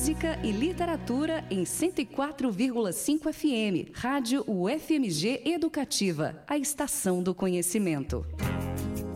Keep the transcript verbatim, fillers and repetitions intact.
música e literatura em cento e quatro vírgula cinco F M. Rádio U F M G Educativa, a estação do conhecimento.